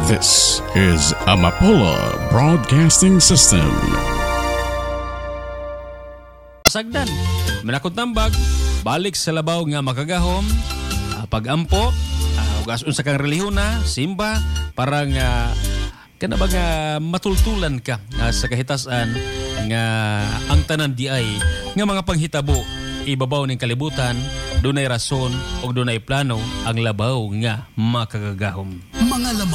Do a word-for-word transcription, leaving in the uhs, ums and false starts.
This is Amapola Broadcasting System. Sagdan, manakot tambag, balik sa labaw nga makagahom, uh, pag-ampo, uh, ugasun sa kang relihuna, simba, parang uh, kana ba nga matultulan ka uh, sa kahitasan nga ang tanan di ay nga mga panghitabo ibabaw ning kalibutan, dunay rason o dunay plano ang labaw nga makagagahom. Mga laman